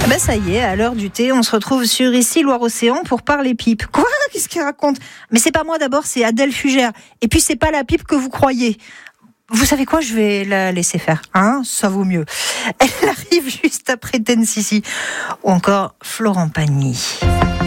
Ça y est, à l'heure du thé, on se retrouve sur ici Loire-Océan pour parler pipe. Quoi ? Qu'est-ce qu'il raconte ? Mais c'est pas moi d'abord, c'est Adèle Fugère. Et puis c'est pas la pipe que vous croyez. Vous savez quoi ? Je vais la laisser faire. Ça vaut mieux. Elle arrive juste après Tennessee ou encore Florent Pagny.